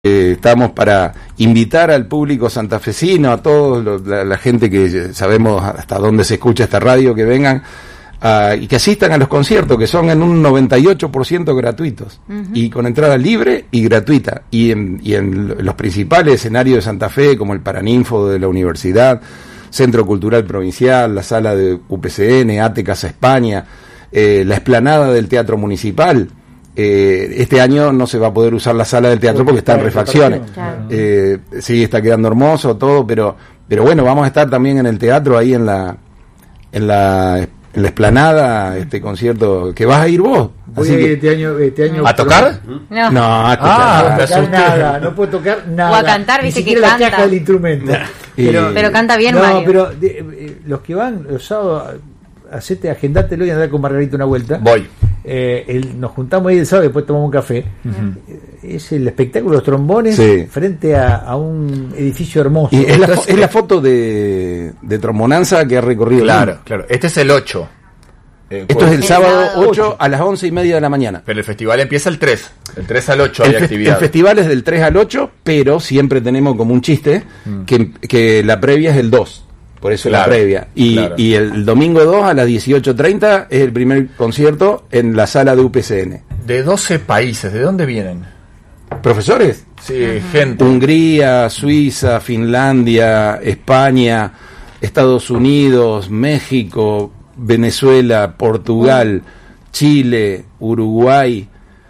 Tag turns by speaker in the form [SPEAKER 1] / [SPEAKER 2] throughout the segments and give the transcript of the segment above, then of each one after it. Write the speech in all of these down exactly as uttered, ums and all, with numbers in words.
[SPEAKER 1] Eh, estamos para invitar al público santafesino, a todos los, la, la gente que sabemos hasta dónde se escucha esta radio, que vengan uh, y que asistan a los conciertos, que son en un noventa y ocho por ciento gratuitos, uh-huh. y con entrada libre y gratuita, y en, y en los principales escenarios de Santa Fe, como el Paraninfo de la Universidad, Centro Cultural Provincial, la Sala de U P C N, ATE Casa España, eh, la explanada del Teatro Municipal. Eh, este año no se va a poder usar la sala del teatro porque está en refacciones. Claro. Eh, sí, está quedando hermoso todo, pero pero bueno, vamos a estar también en el teatro, ahí en la en la en la explanada, este concierto que vas a ir vos.
[SPEAKER 2] Voy a ir que, este año, este año
[SPEAKER 3] ¿a tocar?
[SPEAKER 1] No, no a tocar,
[SPEAKER 2] ah, no, a tocar nada, no puedo tocar nada.
[SPEAKER 4] O a cantar, viste que
[SPEAKER 2] canta.
[SPEAKER 4] canta.
[SPEAKER 2] La caja del instrumento.
[SPEAKER 4] pero, pero canta bien,
[SPEAKER 2] no,
[SPEAKER 4] Mario.
[SPEAKER 2] pero de, eh, los que van los sábados, hacete, agendátelo y andar con Margarita una vuelta.
[SPEAKER 3] Voy.
[SPEAKER 2] Eh, el, nos juntamos ahí el sábado y después tomamos un café. Uh-huh. Es el espectáculo de los trombones, sí. frente a, a un edificio hermoso.
[SPEAKER 1] Y es, la, es la foto de, de trombonanza que ha recorrido.
[SPEAKER 3] Claro, claro. Este es el ocho.
[SPEAKER 1] Eh, Esto es el, el sábado ocho a las once y media de la mañana.
[SPEAKER 3] Pero el festival empieza el tres. El tres al ocho
[SPEAKER 1] el
[SPEAKER 3] hay
[SPEAKER 1] fe-
[SPEAKER 3] actividad.
[SPEAKER 1] El festival es del tres al ocho, pero siempre tenemos como un chiste mm. que, que la previa es el dos. Por eso claro, la previa. Y, claro. y el domingo dos a las dieciocho treinta es el primer concierto en la sala de U P C N.
[SPEAKER 3] De doce países, ¿de dónde vienen?
[SPEAKER 1] ¿Profesores?
[SPEAKER 3] Sí, uh-huh. gente.
[SPEAKER 1] Hungría, Suiza, Finlandia, España, Estados Unidos, México, Venezuela, Portugal, uh-huh. Chile, Uruguay,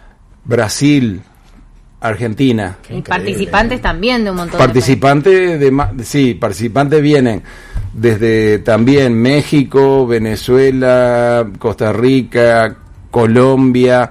[SPEAKER 1] Brasil, Argentina.
[SPEAKER 4] Y participantes también de un montón
[SPEAKER 1] participantes de, de sí, participantes vienen desde también México, Venezuela, Costa Rica, Colombia,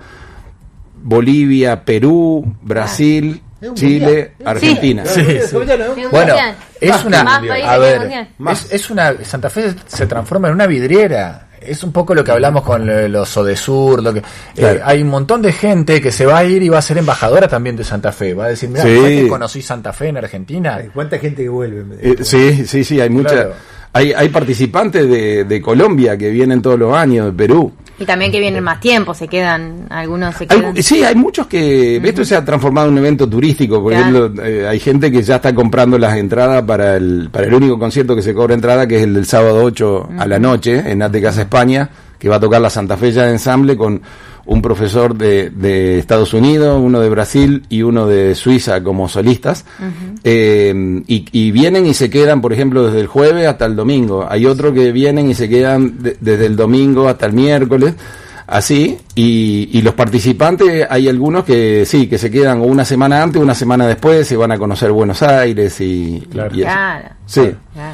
[SPEAKER 1] Bolivia, Perú, Brasil, ah, Chile, mundial. Argentina.
[SPEAKER 3] Sí. Sí, sí. Bueno, es una a ver, es, es una Santa Fe se transforma en una vidriera. Es un poco lo que hablamos con los Sodesur, lo que claro. eh, hay un montón de gente que se va a ir y va a ser embajadora también de Santa Fe, va a decir, mira, sí. ¿no es que conocí Santa Fe en Argentina?
[SPEAKER 2] ¿Cuánta gente que vuelve?
[SPEAKER 1] Eh, sí, sí, sí, hay mucha, claro. hay hay participantes de, de Colombia que vienen todos los años, de Perú.
[SPEAKER 4] Y también que vienen más tiempo, se quedan, algunos se quedan.
[SPEAKER 1] Hay, sí, hay muchos que, uh-huh. esto se ha transformado en un evento turístico, por claro. ejemplo, eh, hay gente que ya está comprando las entradas para el para el único concierto que se cobra entrada, que es el del sábado ocho uh-huh. a la noche, en ATE Casa España, que va a tocar la Santa Fe ya de ensamble con un profesor de, de Estados Unidos, uno de Brasil y uno de Suiza como solistas, uh-huh. eh, y, y vienen y se quedan, por ejemplo, desde el jueves hasta el domingo. Hay otros que vienen y se quedan de, desde el domingo hasta el miércoles, así, y, y los participantes, hay algunos que sí, que se quedan una semana antes, una semana después, se van a conocer Buenos Aires y,
[SPEAKER 3] claro.
[SPEAKER 1] y eso.
[SPEAKER 4] Claro.
[SPEAKER 1] Sí.
[SPEAKER 4] Claro.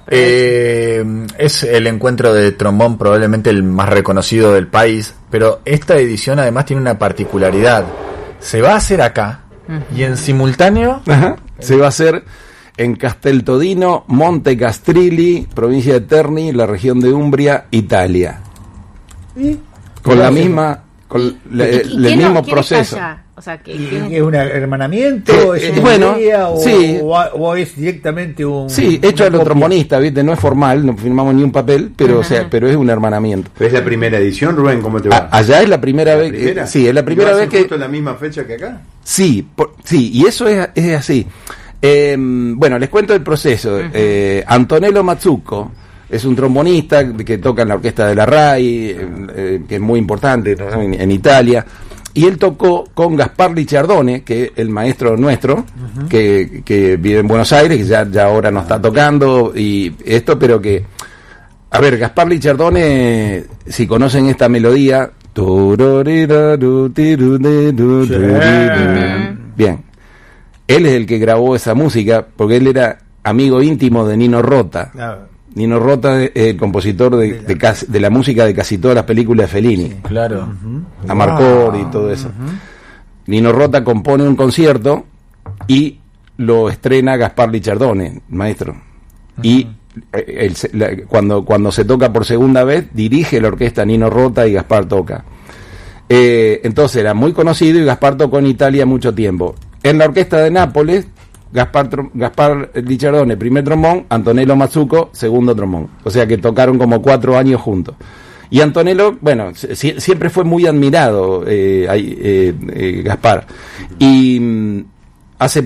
[SPEAKER 3] Eh, es el encuentro de trombón probablemente el más reconocido del país, pero esta edición además tiene una particularidad. Se va a hacer acá uh-huh. y en simultáneo
[SPEAKER 1] Ajá. se va a hacer en Casteltodino, Monte Castrilli, provincia de Terni, la región de Umbria, Italia.
[SPEAKER 2] ¿Y?
[SPEAKER 1] Con la misma, con la,
[SPEAKER 4] ¿Y, y
[SPEAKER 1] el mismo
[SPEAKER 4] no,
[SPEAKER 1] proceso.
[SPEAKER 4] O sea, que,
[SPEAKER 2] ¿Es un hermanamiento?
[SPEAKER 1] Eh,
[SPEAKER 2] ¿Es
[SPEAKER 1] eh, bueno,
[SPEAKER 2] o,
[SPEAKER 1] sí.
[SPEAKER 2] o, o es directamente un...
[SPEAKER 1] Sí, hecho a los trombonistas, ¿viste? No es formal, no firmamos ni un papel, pero uh-huh. o sea, pero es un hermanamiento.
[SPEAKER 5] ¿Es la primera edición, Rubén? ¿Cómo te va?
[SPEAKER 1] A, allá es la primera
[SPEAKER 5] ¿La
[SPEAKER 1] vez
[SPEAKER 5] primera?
[SPEAKER 1] que... Sí, es la primera vez que...
[SPEAKER 5] ¿Justo la misma fecha que acá?
[SPEAKER 1] Sí, por, sí, y eso es, es así. Eh, bueno, les cuento el proceso. Uh-huh. Eh, Antonello Mazzucco es un trombonista que toca en la orquesta de la RAI, eh, eh, que es muy importante, ¿no? en, en Italia. Y él tocó con Gaspar Licciardone, que es el maestro nuestro, uh-huh. que, que vive en Buenos Aires, que ya, ya ahora no está tocando, y esto, pero que... A ver, Gaspar Licciardone, si conocen esta melodía... Bien. Él es el que grabó esa música, porque él era amigo íntimo de Nino Rota. Claro. Nino Rota es el compositor de, de, casi, de la música de casi todas las películas de Fellini. Sí,
[SPEAKER 3] claro.
[SPEAKER 1] Uh-huh. Amarcord y todo eso. Uh-huh. Nino Rota compone un concierto y lo estrena Gaspar Licciardone, maestro. Uh-huh. Y el, la, cuando, cuando se toca por segunda vez, dirige la orquesta Nino Rota y Gaspar toca. Eh, entonces era muy conocido y Gaspar tocó en Italia mucho tiempo. En la orquesta de Nápoles, Gaspar, Gaspar Licciardone, primer trombón, Antonello Mazzucco, segundo trombón. O sea que tocaron como cuatro años juntos. Y Antonello, bueno, si, siempre fue muy admirado, eh, eh, eh, Gaspar. Y, hace